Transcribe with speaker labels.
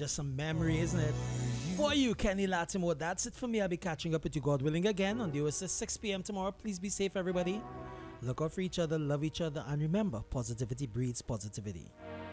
Speaker 1: just some memory, isn't it? For you, Kenny Lattimore. That's it for me. I'll be catching up with you, God willing, again on the OSS 6 p.m. tomorrow. Please be safe, everybody. Look out for each other, love each other, and remember, positivity breeds positivity.